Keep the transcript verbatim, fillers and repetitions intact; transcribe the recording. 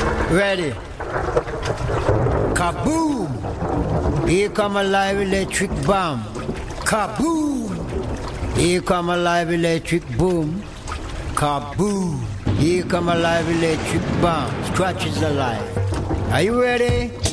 Ready? Kaboom! Here come a live electric bomb. Kaboom! Here come a live electric boom. Kaboom! Here come a live electric bomb. Scratch is alive. Are you ready?